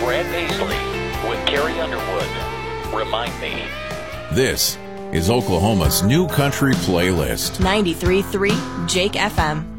Brad Paisley with Carrie Underwood. Remind Me. This is Oklahoma's new country playlist. 93.3 Jake FM.